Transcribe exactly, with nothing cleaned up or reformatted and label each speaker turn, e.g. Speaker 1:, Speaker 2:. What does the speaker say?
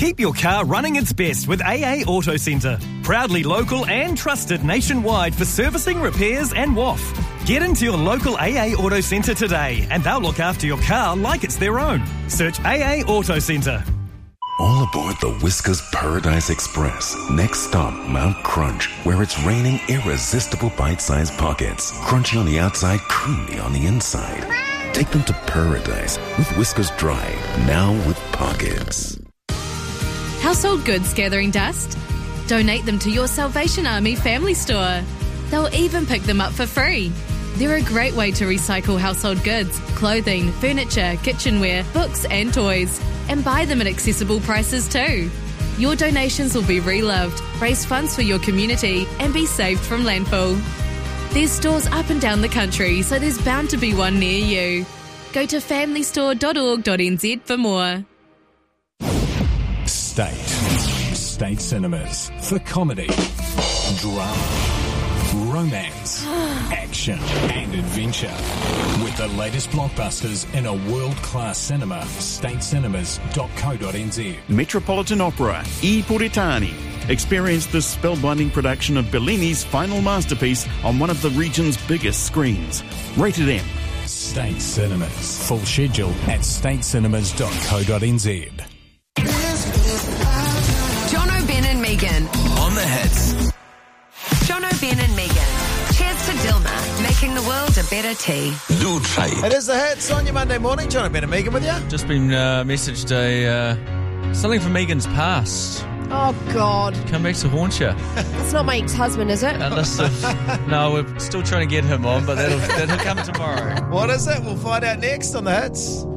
Speaker 1: Keep your car running its best with A A Auto Centre. Proudly local and trusted nationwide for servicing, repairs and W A F. Get into your local A A Auto Centre today and they'll look after your car like it's their own. Search A A Auto Centre.
Speaker 2: All aboard the Whiskas Paradise Express. Next stop, Mount Crunch, where it's raining irresistible bite-sized pockets. Crunchy on the outside, creamy on the inside. Take them to paradise with Whiskas Dry, now with pockets.
Speaker 3: Household goods gathering dust? Donate them to your Salvation Army family store. They'll even pick them up for free. They're a great way to recycle household goods, clothing, furniture, kitchenware, books and toys, and buy them at accessible prices too. Your donations will be reloved, raise funds for your community, and be saved from landfill. There's stores up and down the country, so there's bound to be one near you. Go to family store dot org dot n z for more.
Speaker 4: State. State Cinemas. For comedy, drama, romance, action and adventure. With the latest blockbusters in a world-class cinema, state cinemas dot co dot n z.
Speaker 5: Metropolitan Opera, I Puritani. Experience the spellbinding production of Bellini's final masterpiece on one of the region's biggest screens. Rated M.
Speaker 4: State Cinemas. Full schedule at state cinemas dot co dot n z.
Speaker 6: Jono, Ben and Megan.
Speaker 7: On the hits.
Speaker 6: Jono, Ben and Megan. Cheers to Dilma, making the world a better tea.
Speaker 7: Do try it.
Speaker 8: It is the hits on your Monday morning. Jono, Ben and Megan with you.
Speaker 9: Just been uh, messaged a uh, something from Megan's past.
Speaker 10: Oh, God.
Speaker 9: Come back to haunt you.
Speaker 10: It's not my ex-husband, is it?
Speaker 9: A list of, no, we're still trying to get him on, but that'll, that'll come tomorrow.
Speaker 8: What is it? We'll find out next on the hits.